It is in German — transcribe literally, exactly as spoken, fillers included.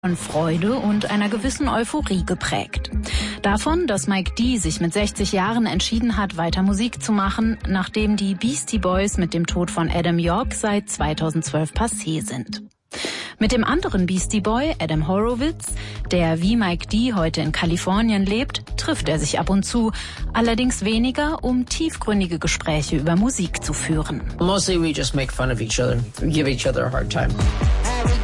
von Freude und einer gewissen Euphorie geprägt. Davon, dass Mike D. sich mit sechzig Jahren entschieden hat, weiter Musik zu machen, nachdem die Beastie Boys mit dem Tod von Adam York seit zweitausendzwölf passé sind. Mit dem anderen Beastie Boy, Adam Horowitz, der wie Mike D. heute in Kalifornien lebt, trifft er sich ab und zu, allerdings weniger, um tiefgründige Gespräche über Musik zu führen. Mostly we just make fun of each other. We give each other a hard time.